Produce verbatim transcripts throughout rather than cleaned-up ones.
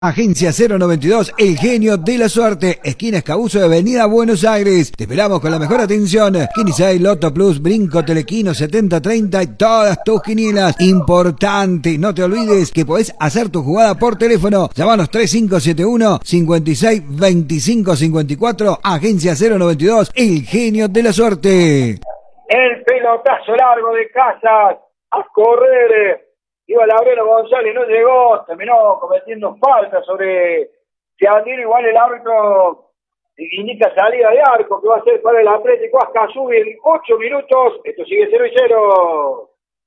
Agencia cero noventa y dos, El Genio de la Suerte, esquina Escabuzo de Avenida Buenos Aires. Te esperamos con la mejor atención. Quini seis, Loto Plus, Brinco, Telequino, setenta treinta y todas tus quinielas. Importante, no te olvides que podés hacer tu jugada por teléfono. Llamanos tres cinco siete uno, cinco seis dos cinco cinco cuatro. Agencia cero noventa y dos, El Genio de la Suerte. El pelotazo largo de Casas a correr. Iba Laureano González, no llegó, terminó cometiendo falta sobre Fiandino. Igual el árbitro indica salida de arco que va a ser para el Atlético Ascasubi en ocho minutos. Esto sigue cero y cero.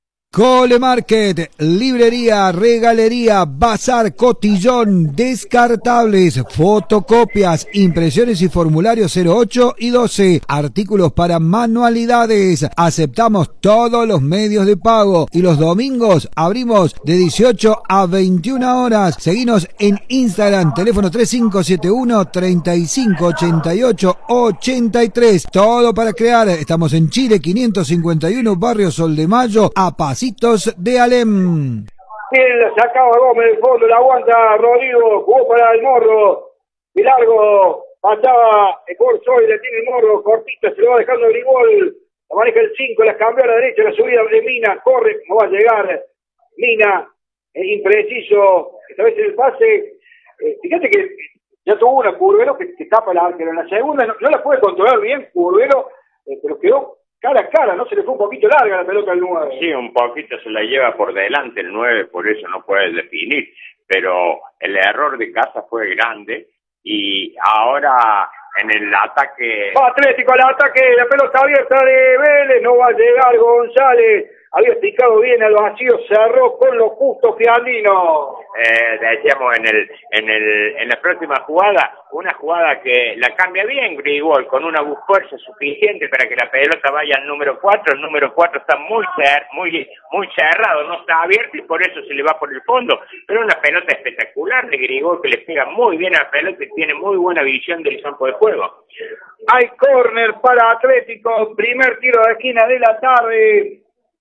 Cole Market, librería, regalería, bazar, cotillón, descartables, fotocopias, impresiones y formularios cero ocho y doce, artículos para manualidades. Aceptamos todos los medios de pago y los domingos abrimos de dieciocho a veintiuna horas. Seguinos en Instagram, teléfono tres cinco siete uno, treinta y cinco ochenta y ocho ochenta y tres. Todo para crear. Estamos en Chile quinientos cincuenta y uno, barrio Sol de Mayo, a Pasitos de Alem. Bien, la sacaba Gómez del fondo, la aguanta Rodrigo, jugó para el Morro, y largo, pasaba el Corso y le tiene el Morro, cortito, se lo va dejando Grigol, la maneja el cinco, la cambió a la derecha, la subida de Mina, corre, no va a llegar, Mina, eh, impreciso, esta vez en el pase, eh, fíjate que ya tuvo una Curvelo que, que tapa la arquero, en la segunda no, no la puede controlar bien Curvelo, eh, pero quedó cara a cara, ¿no? Se le fue un poquito larga la pelota al nueve. Sí, un poquito se la lleva por delante el nueve, por eso no puede definir. Pero el error de Casa fue grande y ahora en el ataque... Va Atlético al ataque, la pelota abierta de Vélez, no va a llegar González. Había picado bien al vacío, cerró con lo justo Fiandino. Eh, decíamos en el en el en la próxima jugada, una jugada que la cambia bien Grigol, con una fuerza suficiente para que la pelota vaya al número cuatro. El número cuatro está muy cer muy muy cerrado, no está abierto y por eso se le va por el fondo. Pero una pelota espectacular de Grigol que le pega muy bien a la pelota y tiene muy buena visión del campo de juego. Hay córner para Atlético, primer tiro de esquina de la tarde.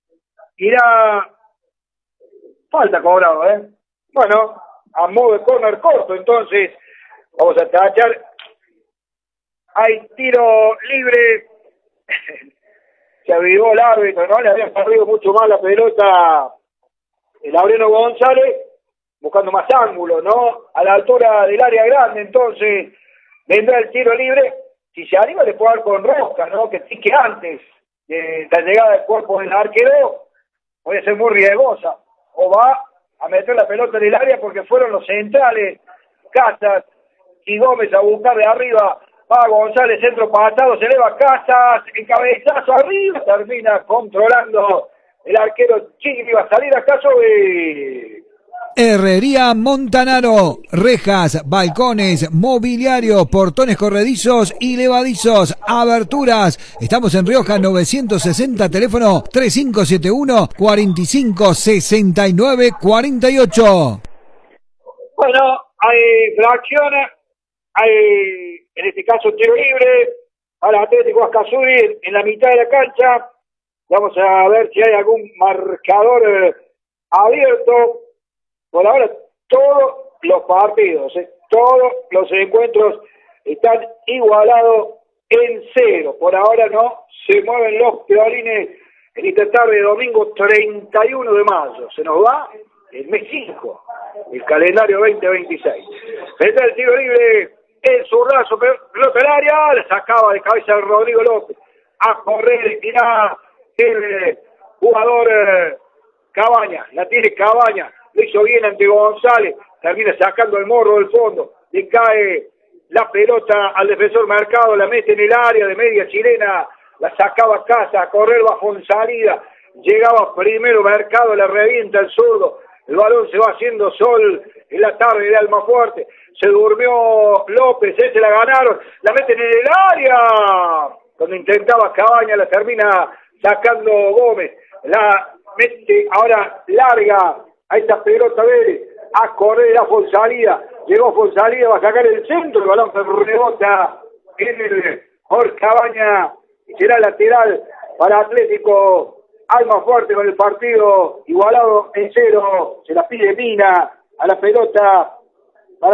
Irá, falta cobrado, ¿eh? Bueno, a modo de córner corto, entonces, vamos a tachar. Hay tiro libre. Se avivó el árbitro, ¿no? Le había perdido mucho más la pelota el Laureano González, buscando más ángulo, ¿no? A la altura del área grande, entonces, vendrá el tiro libre. Si se anima, le puede dar con rosca, ¿no? Que tique antes de la llegada del cuerpo del arquero. Puede ser muy riesgosa, o va a meter la pelota en el área porque fueron los centrales, Casas y Gómez a buscar de arriba, va González, centro pasado, se eleva Casas, el cabezazo arriba, termina controlando el arquero Chigri, va a salir acaso de... Herrería Montanaro, rejas, balcones, mobiliario, portones corredizos y levadizos, aberturas. Estamos en Rioja novecientos sesenta, teléfono tres cinco siete uno, cuatro cinco seis nueve cuatro ocho. Bueno, hay fracciones, hay en este caso tiro libre al Atlético Ascasubi en la mitad de la cancha. Vamos a ver si hay algún marcador eh, abierto. Por ahora, todos los partidos, ¿eh? todos los encuentros están igualados en cero. Por ahora no se mueven los peolines en esta tarde de domingo treinta y uno de mayo. Se nos va el mes cinco, el calendario veinte veintiséis. Está el tiro libre, el zurdazo, pelota al área, la sacaba de cabeza Rodrigo López. A correr, irá el jugador eh, Cabaña, la tiene Cabaña. Lo hizo bien ante González, termina sacando el Morro del fondo, le cae la pelota al defensor Mercado, la mete en el área de media chilena, la sacaba Casa, a correr bajo en salida, llegaba primero Mercado, la revienta el zurdo, el balón se va haciendo sol en la tarde de Almafuerte, se durmió López, ese la ganaron, la meten en el área, cuando intentaba Cabaña la termina sacando Gómez, la mete ahora larga, a esta pelota Vélez, a correr a Fonsalida, llegó Fonsalida, va a sacar el centro, el balón rebota en el Jorge Cabaña, y será lateral para Atlético Almafuerte con el partido igualado en cero, se la pide Mina, a la pelota